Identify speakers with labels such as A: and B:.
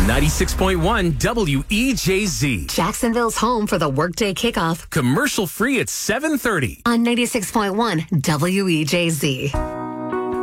A: 96.1 WEJZ.
B: Jacksonville's home for the workday kickoff
A: Commercial free at 7:30.
B: on 96.1 WEJZ.